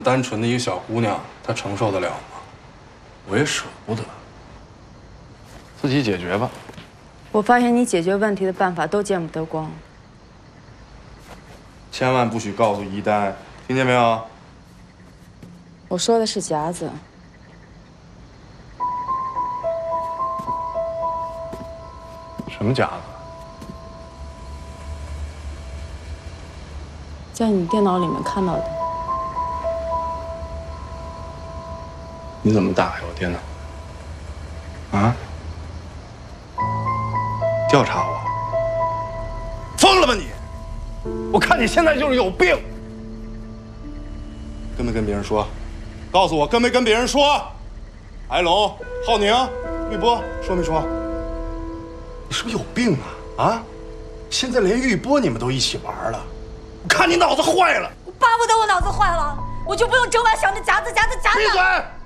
单纯的一个小姑娘，她承受得了吗？我也舍不得，自己解决吧。 我发现你解决问题的办法都见不得光。 千万不许告诉一丹，听见没有？ 我说的是夹子。 什么夹子？ 在你电脑里面看到的。 你怎么打开我电脑？啊？调查我？疯了吧你！我看你现在就是有病。跟没跟别人说？告诉我跟没跟别人说？白龙、浩宁、玉波，说没说？你是不是有病啊？啊！现在连玉波你们都一起玩了，我看你脑子坏了。 我巴不得我脑子坏了，我就不用整晚想着夹子。 闭嘴！